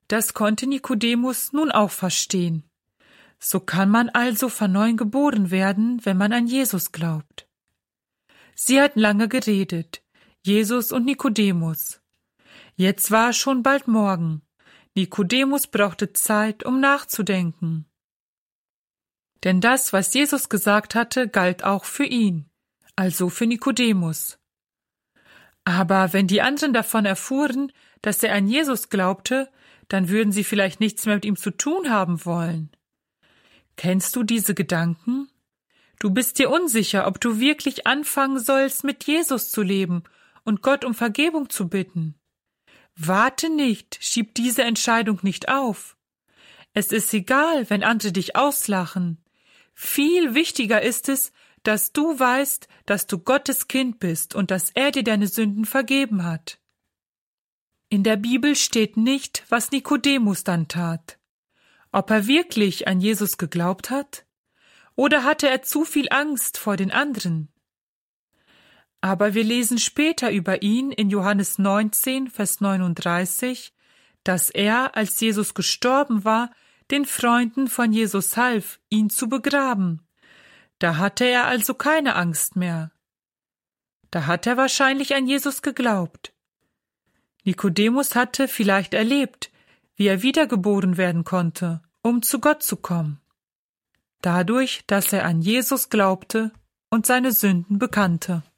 Das konnte Nikodemus nun auch verstehen. So kann man also von neuem geboren werden, wenn man an Jesus glaubt. Sie hatten lange geredet, Jesus und Nikodemus. Jetzt war es schon bald Morgen. Nikodemus brauchte Zeit, um nachzudenken. Denn das, was Jesus gesagt hatte, galt auch für ihn, also für Nikodemus. Aber wenn die anderen davon erfuhren, dass er an Jesus glaubte, dann würden sie vielleicht nichts mehr mit ihm zu tun haben wollen. Kennst du diese Gedanken? Du bist dir unsicher, ob du wirklich anfangen sollst, mit Jesus zu leben und Gott um Vergebung zu bitten. Warte nicht, schieb diese Entscheidung nicht auf. Es ist egal, wenn andere dich auslachen. Viel wichtiger ist es, dass du weißt, dass du Gottes Kind bist und dass er dir deine Sünden vergeben hat. In der Bibel steht nicht, was Nikodemus dann tat. Ob er wirklich an Jesus geglaubt hat? Oder hatte er zu viel Angst vor den anderen? Aber wir lesen später über ihn in Johannes 19, Vers 39, dass er, als Jesus gestorben war, den Freunden von Jesus half, ihn zu begraben. Da hatte er also keine Angst mehr. Da hat er wahrscheinlich an Jesus geglaubt. Nikodemus hatte vielleicht erlebt, wie er wiedergeboren werden konnte, um zu Gott zu kommen. Dadurch, dass er an Jesus glaubte und seine Sünden bekannte.